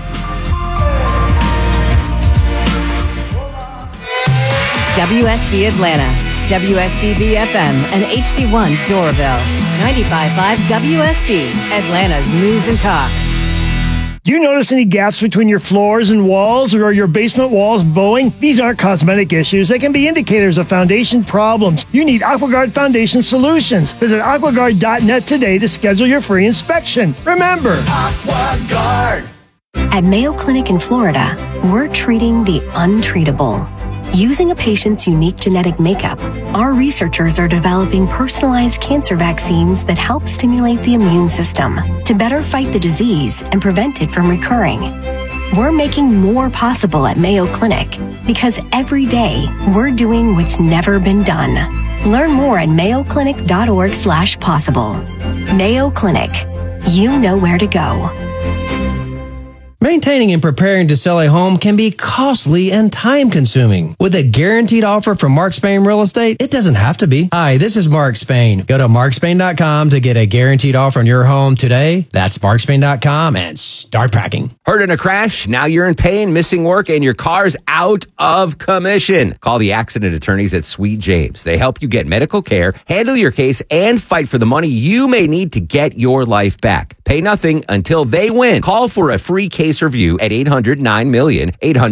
WSB Atlanta, WSB FM, and HD1 Doraville. 95.5 WSB, Atlanta's News and Talk. Do you notice any gaps between your floors and walls, or are your basement walls bowing? These aren't cosmetic issues. They can be indicators of foundation problems. You need AquaGuard Foundation Solutions. Visit aquaguard.net today to schedule your free inspection. Remember, AquaGuard. At Mayo Clinic in Florida, we're treating the untreatable. Using a patient's unique genetic makeup, our researchers are developing personalized cancer vaccines that help stimulate the immune system to better fight the disease and prevent it from recurring. We're making more possible at Mayo Clinic because every day we're doing what's never been done. Learn more at mayoclinic.org/possible. Mayo Clinic. You know where to go. Maintaining and preparing to sell a home can be costly and time-consuming. With a guaranteed offer from Mark Spain Real Estate, it doesn't have to be. Hi, this is Mark Spain. Go to markspain.com to get a guaranteed offer on your home today. That's markspain.com and start packing. Hurt in a crash? Now you're in pain, missing work, and your car's out of commission. Call the accident attorneys at Sweet James. They help you get medical care, handle your case, and fight for the money you may need to get your life back. Pay nothing until they win. Call for a free case review at 800-9-MILLION,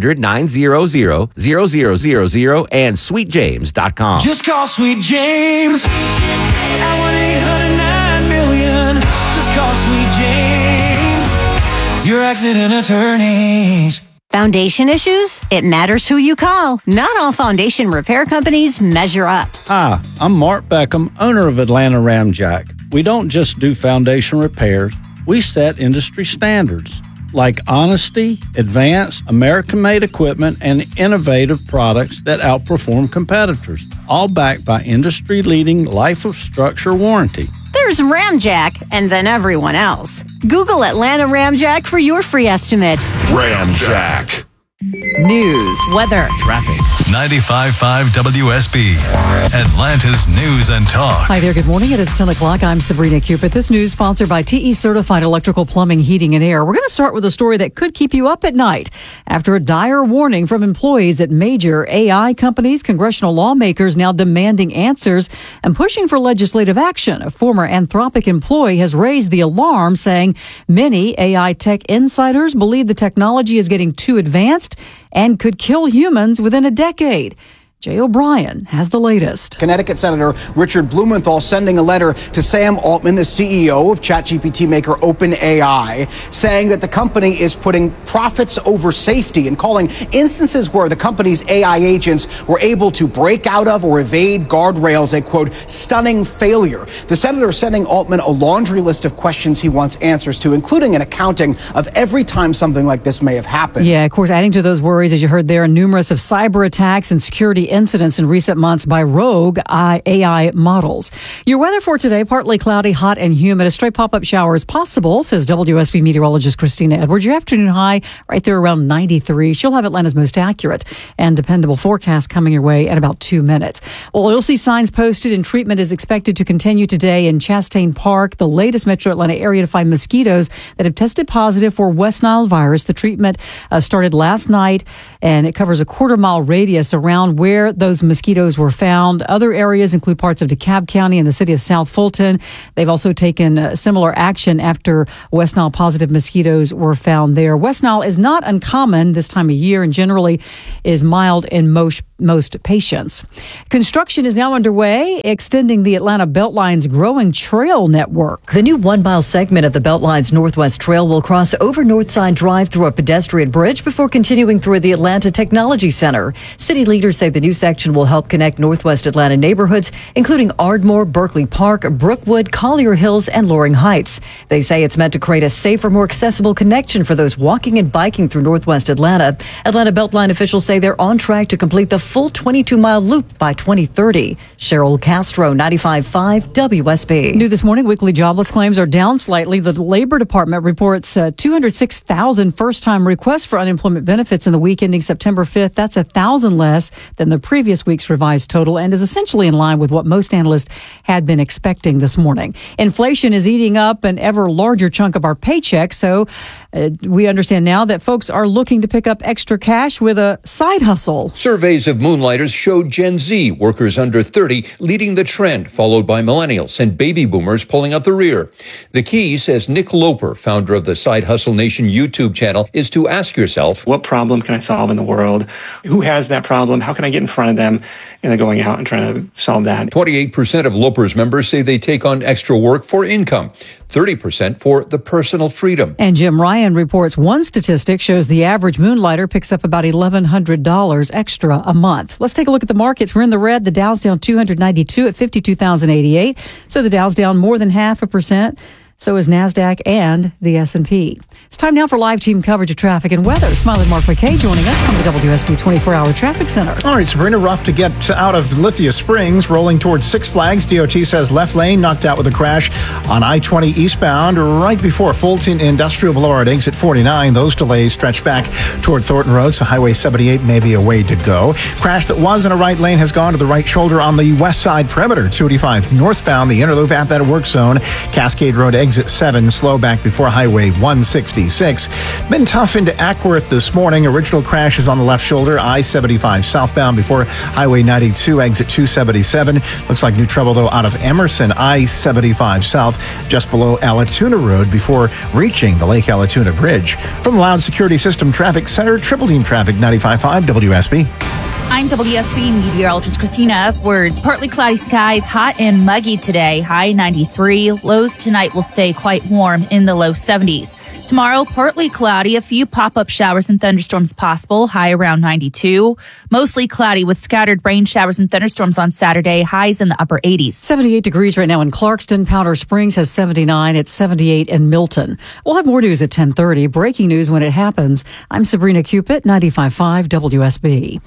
800-900-0000, and sweetjames.com. Just call Sweet James at 1-800-9-MILLION. Just call Sweet James, your accident attorneys. Foundation issues? It matters who you call. Not all foundation repair companies measure up. Hi, I'm Mark Beckham, owner of Atlanta Ramjack. We don't just do foundation repairs, we set industry standards like honesty, advanced, American-made equipment, and innovative products that outperform competitors, all backed by industry-leading life of structure warranty. There's Ramjack, and then everyone else. Google Atlanta Ramjack for your free estimate. Ramjack. News, weather, traffic. 95.5 WSB, Atlanta's News and Talk. Hi there, good morning. It is 10 o'clock. I'm Sabrina Cupid. This news sponsored by TE Certified Electrical Plumbing, Heating, and Air. We're going to start with a story that could keep you up at night. After a dire warning from employees at major AI companies, congressional lawmakers now demanding answers and pushing for legislative action. A former Anthropic employee has raised the alarm, saying many AI tech insiders believe the technology is getting too advanced and could kill humans within a decade. Jay O'Brien has the latest. Connecticut Senator Richard Blumenthal sending a letter to Sam Altman, the CEO of ChatGPT maker OpenAI, saying that the company is putting profits over safety and calling instances where the company's AI agents were able to break out of or evade guardrails a, quote, stunning failure. The senator sending Altman a laundry list of questions he wants answers to, including an accounting of every time something like this may have happened. Yeah, of course, adding to those worries, as you heard there, numerous of cyber attacks and security incidents in recent months by rogue AI models. Your weather for today, partly cloudy, hot and humid. A stray pop-up shower is possible, says WSB meteorologist Christina Edwards. Your afternoon high right there around 93. She'll have Atlanta's most accurate and dependable forecast coming your way in about 2 minutes. Well, you'll see signs posted and treatment is expected to continue today in Chastain Park, the latest metro Atlanta area to find mosquitoes that have tested positive for West Nile virus. The treatment started last night, and it covers a quarter-mile radius around where those mosquitoes were found. Other areas include parts of DeKalb County and the city of South Fulton. They've also taken similar action after West Nile positive mosquitoes were found there. West Nile is not uncommon this time of year and generally is mild in most patients. Construction is now underway, extending the Atlanta Beltline's growing trail network. The new 1 mile segment of the Beltline's Northwest Trail will cross over Northside Drive through a pedestrian bridge before continuing through the Atlanta Technology Center. City leaders say the new section will help connect Northwest Atlanta neighborhoods, including Ardmore, Berkeley Park, Brookwood, Collier Hills, and Loring Heights. They say it's meant to create a safer, more accessible connection for those walking and biking through Northwest Atlanta. Atlanta Beltline officials say they're on track to complete the full 22-mile loop by 2030. Cheryl Castro, 95.5 WSB. New this morning, weekly jobless claims are down slightly. The Labor Department reports 206,000 first-time requests for unemployment benefits in the week ending September 5th. That's 1,000 less than the previous week's revised total and is essentially in line with what most analysts had been expecting this morning. Inflation is eating up an ever larger chunk of our paycheck, so we understand now that folks are looking to pick up extra cash with a side hustle. Surveys of Moonlighters showed Gen Z, workers under 30, leading the trend, followed by millennials and baby boomers pulling up the rear. The key, says Nick Loper, founder of the Side Hustle Nation YouTube channel, is to ask yourself, what problem can I solve in the world? Who has that problem? How can I get in front of them? And then going out and trying to solve that. 28% of Loper's members say they take on extra work for income, 30% for the personal freedom. And Jim Ryan reports one statistic shows the average moonlighter picks up about $1,100 extra a month. Let's take a look at the markets. We're in the red. The Dow's down 292 at 52,088. So the Dow's down more than 0.5%. So is NASDAQ and the S&P. It's time now for live team coverage of traffic and weather. Smiley Mark McKay joining us from the WSB 24-hour traffic center. All right, Sabrina, rough to get out of Lithia Springs, rolling towards Six Flags. DOT says left lane knocked out with a crash on I-20 eastbound right before Fulton Industrial Boulevard exit 49. Those delays stretch back toward Thornton Road, so Highway 78 may be a way to go. Crash that was in a right lane has gone to the right shoulder on the west side perimeter. 285 northbound, the interloop at that work zone. Cascade Road exit 7, slow back before Highway 166. Been tough into Ackworth this morning. Original crash is on the left shoulder, I-75 southbound before Highway 92, exit 277. Looks like new trouble, though, out of Emerson, I-75 south, just below Alatoona Road before reaching the Lake Alatoona Bridge. From the Loud Security System Traffic Center, Triple Team Traffic, 95.5 WSB. I'm WSB meteorologist Christina Edwards. Partly cloudy skies, hot and muggy today. High 93. Lows tonight will stay quite warm in the low 70s. Tomorrow, partly cloudy, a few pop-up showers and thunderstorms possible. High around 92. Mostly cloudy with scattered rain showers and thunderstorms on Saturday. Highs in the upper 80s. 78 degrees right now in Clarkston. Powder Springs has 79. It's 78 in Milton. We'll have more news at 10:30. Breaking news when it happens. I'm Sabrina Cupid, 95.5 WSB.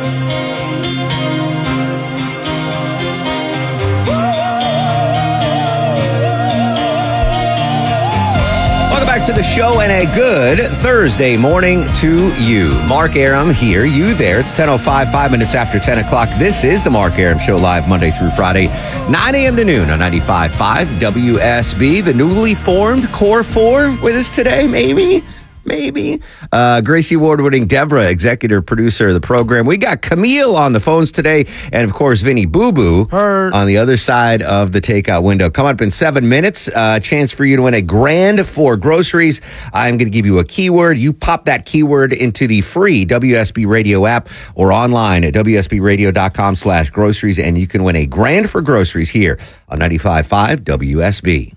Back to the show and a good Thursday morning to you. Mark Aram here, you there. It's 10:05, 5 minutes after 10 o'clock. This is the Mark Aram Show live Monday through Friday, 9 a.m. to noon on 95.5 WSB. The newly formed Core 4 with us today, maybe. Gracie Award-winning Deborah, executive producer of the program. We got Camille on the phones today, and of course, Vinny Boo Boo on the other side of the takeout window. Come up in 7 minutes, chance for you to win $1,000 for groceries. I'm going to give you a keyword. You pop that keyword into the free WSB Radio app or online at WSBradio.com/groceries, and you can win $1,000 for groceries here on 95.5 WSB.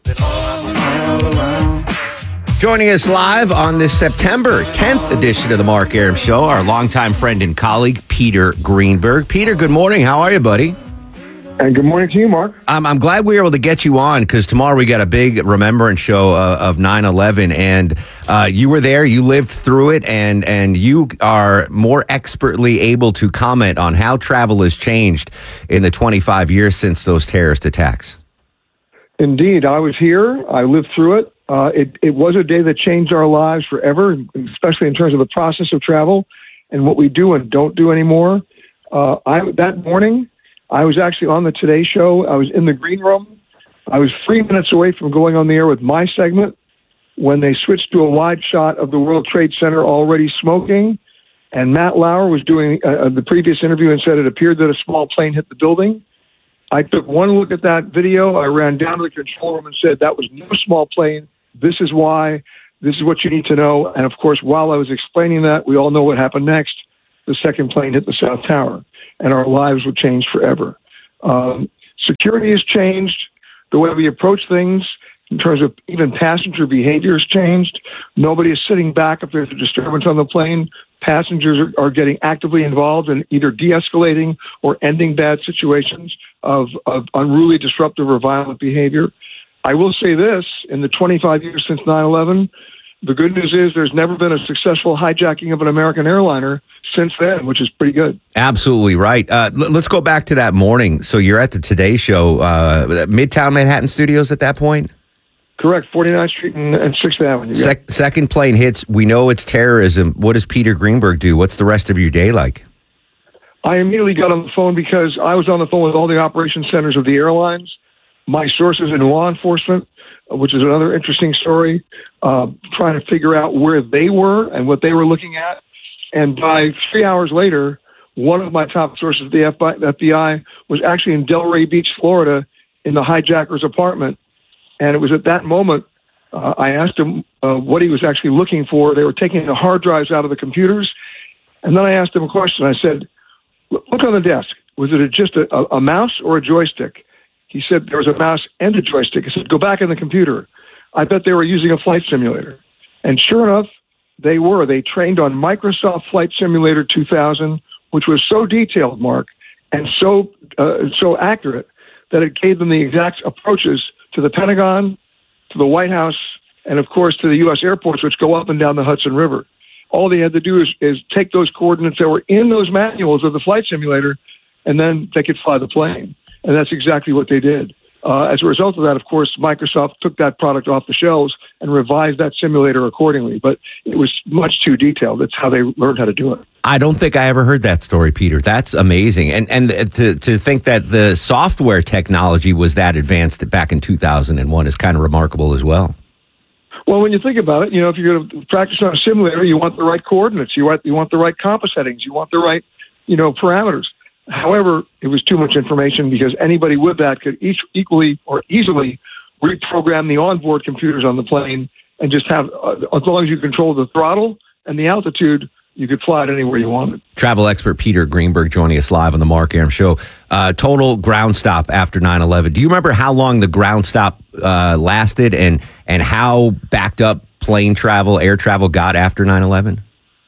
Joining us live on this September 10th edition of the Mark Aram Show, our longtime friend and colleague, Peter Greenberg. Peter, good morning. How are you, buddy? And good morning to you, Mark. I'm glad we were able to get you on because tomorrow we got a big remembrance show of 9/11, and you were there, you lived through it, and you are more expertly able to comment on how travel has changed in the 25 years since those terrorist attacks. Indeed, I was here. I lived through it. It was a day that changed our lives forever, especially in terms of the process of travel and what we do and don't do anymore. That morning, I was actually on the Today Show. I was in the green room. I was 3 minutes away from going on the air with my segment when they switched to a wide shot of the World Trade Center already smoking. And Matt Lauer was doing the previous interview and said it appeared that a small plane hit the building. I took one look at that video. I ran down to the control room and said, that was no small plane. This is why. This is what you need to know. And of course, while I was explaining that, we all know what happened next. The second plane hit the South Tower, and our lives would change forever. Security has changed. The way we approach things in terms of even passenger behavior has changed. Nobody is sitting back if there's a disturbance on the plane. Passengers are getting actively involved in either de-escalating or ending bad situations of unruly, disruptive, or violent behavior. I will say this, in the 25 years since 9/11, the good news is there's never been a successful hijacking of an American airliner since then, which is pretty good. Absolutely right. Let's go back to that morning. So you're at the Today Show, Midtown Manhattan Studios at that point? Correct, 49th Street and 6th Avenue. Yeah. Second plane hits. We know it's terrorism. What does Peter Greenberg do? What's the rest of your day like? I immediately got on the phone because I was on the phone with all the operations centers of the airlines, my sources in law enforcement, which is another interesting story, trying to figure out where they were and what they were looking at. And by 3 hours later, one of my top sources, the FBI, was actually in Delray Beach, Florida, in the hijacker's apartment. And it was at that moment I asked him what he was actually looking for. They were taking the hard drives out of the computers. And then I asked him a question. I said, look on the desk. Was it just a mouse or a joystick? He said there was a mouse and a joystick. I said, go back in the computer. I bet they were using a flight simulator. And sure enough, they were. They trained on Microsoft Flight Simulator 2000, which was so detailed, Mark, and so accurate that it gave them the exact approaches to the Pentagon, to the White House, and of course to the U.S. airports, which go up and down the Hudson River. All they had to do is take those coordinates that were in those manuals of the flight simulator, and then they could fly the plane. And that's exactly what they did. As a result of that, of course, Microsoft took that product off the shelves and revised that simulator accordingly. But it was much too detailed. That's how they learned how to do it. I don't think I ever heard that story, Peter. That's amazing. And to think that the software technology was that advanced back in 2001 is kind of remarkable as well. Well, when you think about it, if you're going to practice on a simulator, you want the right coordinates. You want the right compass headings. You want the right, parameters. However, it was too much information because anybody with that could equally or easily reprogram the onboard computers on the plane and just have, as long as you control the throttle and the altitude, you could fly it anywhere you wanted. Travel expert Peter Greenberg joining us live on the Mark Arum Show. Total ground stop after 9/11. Do you remember how long the ground stop lasted and how backed up air travel got after 9/11?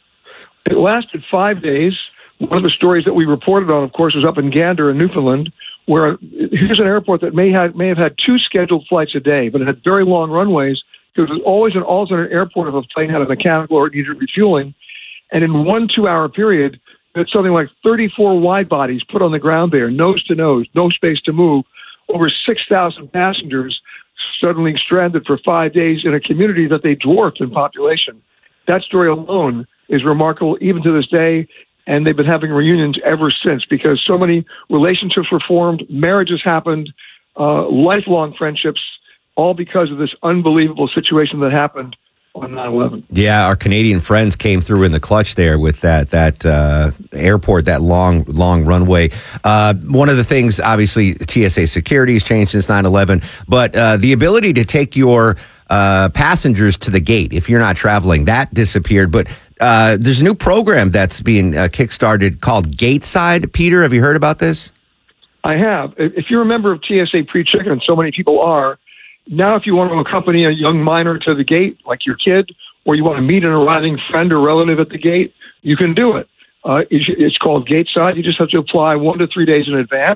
It lasted 5 days. One of the stories that we reported on, of course, was up in Gander in Newfoundland, where here's an airport that may have had 2 scheduled flights a day, but it had very long runways because it was always an alternate airport if a plane had a mechanical or it needed refueling. And in 1 2-hour period, you had something like 34 wide bodies put on the ground there, nose to nose, no space to move, over 6,000 passengers suddenly stranded for 5 days in a community that they dwarfed in population. That story alone is remarkable even to this day. And they've been having reunions ever since because so many relationships were formed, marriages happened, lifelong friendships, all because of this unbelievable situation that happened on 9/11. Yeah, our Canadian friends came through in the clutch there with that airport, that long runway. One of the things, obviously, TSA security has changed since 9/11, but the ability to take your passengers to the gate if you're not traveling, that disappeared. But there's a new program that's being kickstarted called Gateside. Peter, have you heard about this? I have. If you're a member of TSA Pre-Check, and so many people are, now if you want to accompany a young minor to the gate, like your kid, or you want to meet an arriving friend or relative at the gate, you can do it. It's called Gateside. You just have to apply 1 to 3 days in advance.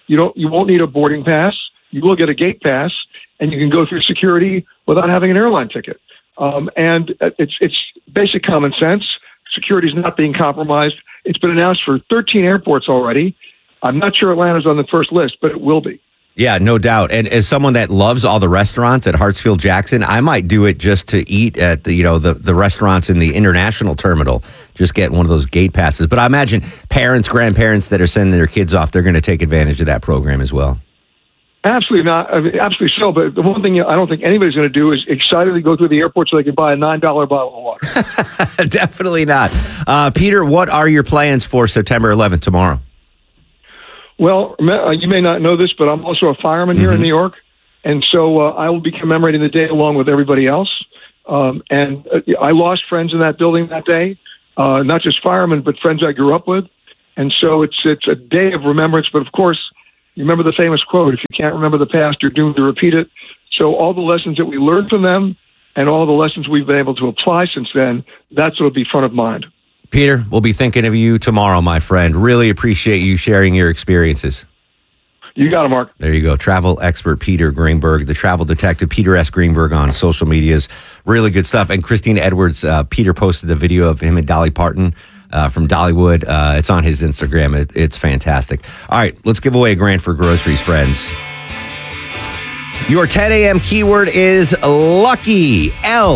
You won't need a boarding pass. You will get a gate pass, and you can go through security without having an airline ticket. And it's basic common sense. Security is not being compromised. It's been announced for 13 airports already. I'm not sure Atlanta's on the first list, but it will be. Yeah, no doubt. And as someone that loves all the restaurants at Hartsfield Jackson, I might do it just to eat at the restaurants in the international terminal. Just get one of those gate passes. But I imagine parents, grandparents that are sending their kids off, they're going to take advantage of that program as well. Absolutely not. I mean, absolutely so. But the one thing I don't think anybody's going to do is excitedly go through the airport so they can buy a $9 bottle of water. Definitely not. Peter, what are your plans for September 11th tomorrow? Well, you may not know this, but I'm also a fireman here in New York. And so I will be commemorating the day along with everybody else. And I lost friends in that building that day, not just firemen, but friends I grew up with. And so it's a day of remembrance. But of course, you remember the famous quote, if you can't remember the past, you're doomed to repeat it. So all the lessons that we learned from them and all the lessons we've been able to apply since then, that's what will be front of mind. Peter, we'll be thinking of you tomorrow, my friend. Really appreciate you sharing your experiences. You got it, Mark. There you go. Travel expert Peter Greenberg, the travel detective Peter S. Greenberg on social medias. Really good stuff. And Christina Edwards, Peter posted a video of him and Dolly Parton from Dollywood. It's on his Instagram. It's fantastic. All right, let's give away $1,000 for groceries, friends. Your 10 a.m. keyword is lucky.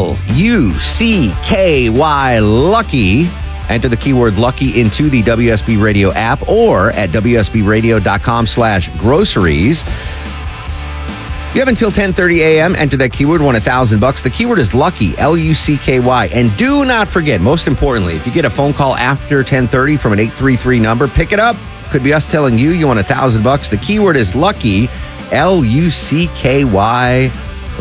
L-U-C-K-Y, lucky. Enter the keyword lucky into the WSB Radio app or at WSBradio.com/groceries. You have until 10:30 a.m. Enter that keyword, won $1,000. The keyword is lucky, L-U-C-K-Y. And do not forget, most importantly, if you get a phone call after 10:30 from an 833 number, pick it up. Could be us telling you won $1,000. The keyword is lucky, L-U-C-K-Y,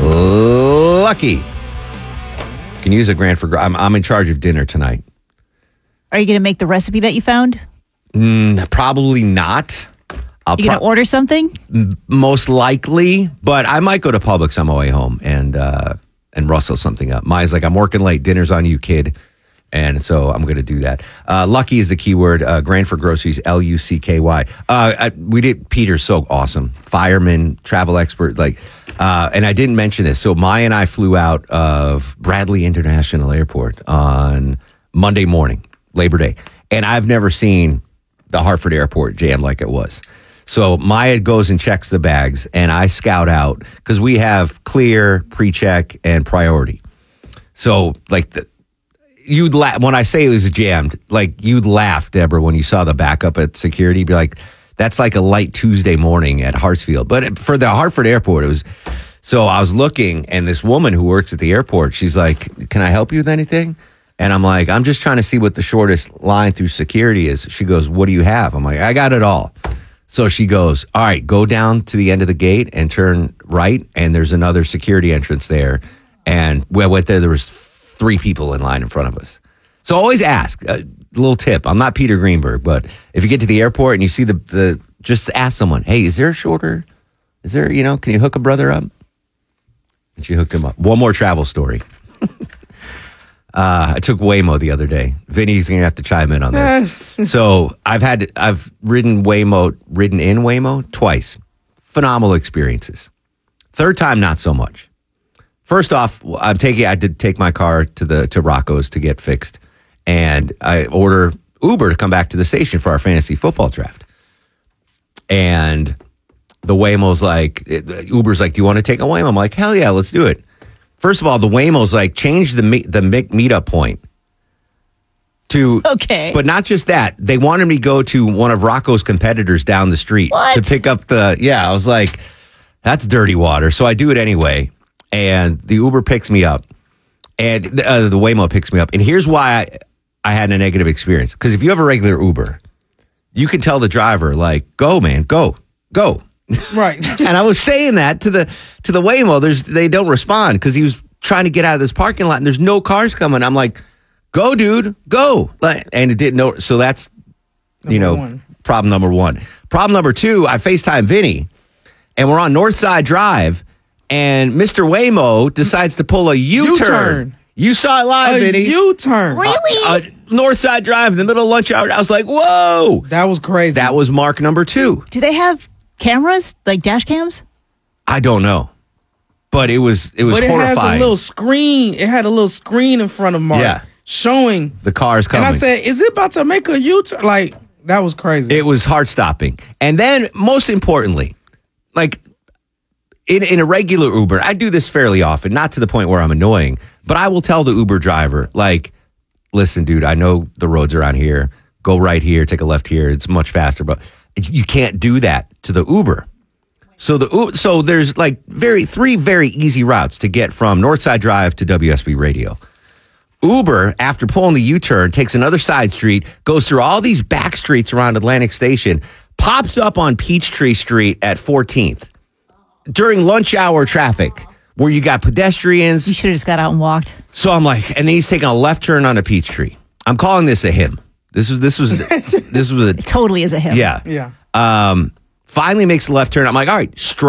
lucky. You can use $1,000 for. I'm in charge of dinner tonight. Are you going to make the recipe that you found? Probably not. You going to order something? Most likely, but I might go to Publix on my way home and rustle something up. Maya's like, I'm working late. Dinner's on you, kid. And so I'm going to do that. Lucky is the keyword. $1,000 for groceries, L-U-C-K-Y. We did. Peter's so awesome. Fireman, travel expert. And I didn't mention this. So Maya and I flew out of Bradley International Airport on Monday morning, Labor Day. And I've never seen the Hartford Airport jammed like it was. So Maya goes and checks the bags, and I scout out because we have clear, pre-check, and priority. So you'd laugh when I say it was jammed. You'd laugh, Deborah, when you saw the backup at security. You'd be like, that's like a light Tuesday morning at Hartsfield. But for the Hartford Airport, it was. So I was looking, and this woman who works at the airport, she's like, "Can I help you with anything?" And I'm like, "I'm just trying to see what the shortest line through security is." She goes, "What do you have?" I'm like, "I got it all." So she goes, "All right, go down to the end of the gate and turn right, and there's another security entrance there." And when I went there, there was 3 people in line in front of us. So always ask. A little tip. I'm not Peter Greenberg, but if you get to the airport and you see the just ask someone, "Hey, is there a shorter? Is there, can you hook a brother up?" And she hooked him up. One more travel story. I took Waymo the other day. Vinny's going to have to chime in on this. So I've ridden in Waymo twice. Phenomenal experiences. Third time, not so much. First off, I did take my car to Rocco's to get fixed, and I order Uber to come back to the station for our fantasy football draft. And the Waymo's Uber's like, "Do you want to take a Waymo?" I'm like, "Hell yeah, let's do it." First of all, the Waymo's change the meetup point to okay, but not just that. They wanted me to go to one of Rocco's competitors down the street to pick up I was like, that's dirty water. So I do it anyway, and the Uber picks me up, and the Waymo picks me up. And here's why I had a negative experience, because if you have a regular Uber, you can tell the driver "Go, man, go." Right. And I was saying that to the Waymo. They don't respond because he was trying to get out of this parking lot and there's no cars coming. I'm like, "Go, dude, go." And it didn't know. So that's, problem number 1. Problem number 2, I FaceTime Vinny and we're on Northside Drive and Mr. Waymo decides to pull a U-turn. You saw it live, Vinny. U-turn. Really? Northside Drive in the middle of lunch hour. I was like, whoa. That was crazy. That was mark number 2. Do they have cameras, like dash cams? I don't know. But it was But it horrifying. has a little screen. It had a little screen in front of Mark showing the cars coming. And I said, is it about to make a U-turn? Like, that was crazy. It was heart-stopping. And then, most importantly, like, in a regular Uber, I do this fairly often, not to the point where I'm annoying, but I will tell the Uber driver, like, listen, dude, I know the roads around here. Go right here, take a left here. It's much faster, but you can't do that to the Uber. So there's like three very easy routes to get from Northside Drive to WSB Radio. Uber, after pulling the U-turn, takes another side street, goes through all these back streets around Atlantic Station, pops up on Peachtree Street at 14th during lunch hour traffic where you got pedestrians. You should have just got out and walked. So I'm like, and then he's taking a left turn on a Peachtree. I'm calling this a him. This was a It totally is a him. yeah. Yeah. Finally makes a left turn. I'm like, all right, straight